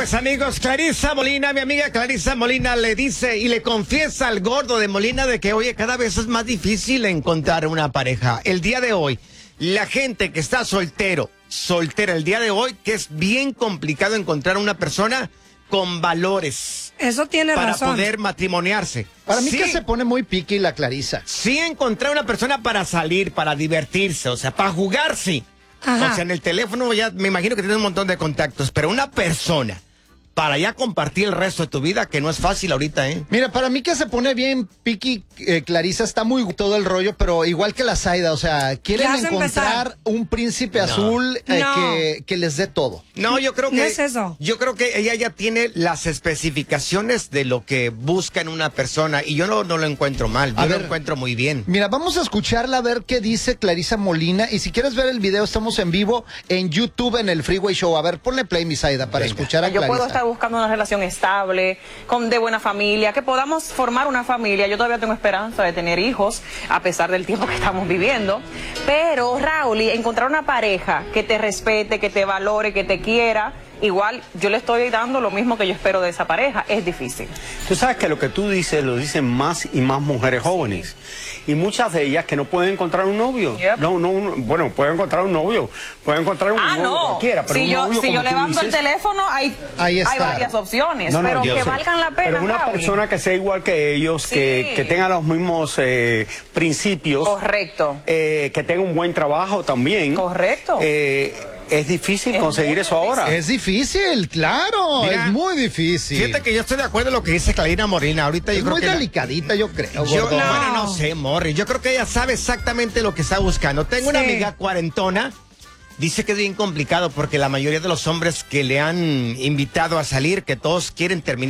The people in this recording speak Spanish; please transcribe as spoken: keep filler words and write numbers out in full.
pues amigos, Clarisa Molina, mi amiga Clarisa Molina le dice y le confiesa al gordo de Molina de que, oye, cada vez es más difícil encontrar una pareja. El día de hoy, la gente que está soltero, soltera el día de hoy, que es bien complicado encontrar una persona con valores. Eso tiene para razón. Para poder matrimoniarse. Para mí sí, que se pone muy piqui la Clarisa. Sí encontrar una persona para salir, para divertirse, o sea, para jugar, sí. Ajá. O sea, en el teléfono ya me imagino que tienes un montón de contactos, pero una persona para ya compartir el resto de tu vida, que no es fácil ahorita, ¿eh? Mira, para mí que se pone bien piqui, eh, Clarisa, está muy todo el rollo, pero igual que la Zaida, o sea, quieren encontrar empezar. un príncipe no. azul eh, no. que, que les dé todo. No, yo creo que... No es eso. Yo creo que ella ya tiene las especificaciones de lo que busca en una persona, y yo no, no lo encuentro mal, yo a lo ver, encuentro muy bien. Mira, vamos a escucharla a ver qué dice Clarisa Molina, y si quieres ver el video, estamos en vivo en YouTube, en el Freeway Show. A ver, ponle play, mi Zaida, para Venga. escuchar a yo Clarisa. Puedo estar buscando una relación estable, con de buena familia, que podamos formar una familia. Yo todavía tengo esperanza de tener hijos, a pesar del tiempo que estamos viviendo. Pero, Raúl, encontrar una pareja que te respete, que te valore, que te quiera, igual yo le estoy dando lo mismo que yo espero de esa pareja, es difícil. Tú sabes que lo que tú dices lo dicen más y más mujeres jóvenes. Y muchas de ellas que no pueden encontrar un novio. Yep. No, no, bueno, pueden encontrar un novio, pueden encontrar un ah, novio no. cualquiera. Pero si un yo, novio, si yo levanto dices, el teléfono, hay, hay varias opciones, no, no, pero que sé. valgan la pena. Pero una Raúl. persona que sea igual que ellos, sí. que, que tenga los mismos eh, principios. Correcto. Eh, que tenga un buen trabajo también. Correcto. Eh, Es difícil es conseguir eso difícil. ahora. Es difícil, claro, Mira, es muy difícil. Fíjate que yo estoy de acuerdo en lo que dice Clarisa Molina. Ahorita es yo creo muy que delicadita, la... yo creo. Yo, no. Bueno, no sé, Morri. Yo creo que ella sabe exactamente lo que está buscando. Tengo sí. una amiga cuarentona. Dice que es bien complicado porque la mayoría de los hombres que le han invitado a salir, que todos quieren terminar